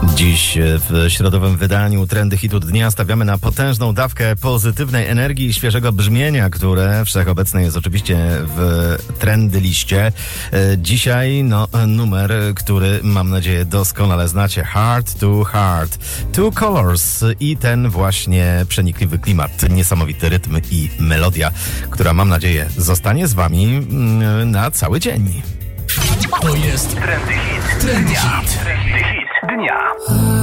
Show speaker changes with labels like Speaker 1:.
Speaker 1: Dziś w środowym wydaniu Trendy Hitu Dnia stawiamy na potężną dawkę pozytywnej energii i świeżego brzmienia, które wszechobecne jest oczywiście w trendy liście. Dzisiaj numer, który mam nadzieję doskonale znacie. Heart to Heart. Two Colors i ten właśnie przenikliwy klimat, niesamowity rytm i melodia, która mam nadzieję zostanie z wami na cały dzień.
Speaker 2: To jest Trendy Hit Dnia. Trendy Hit Dnia.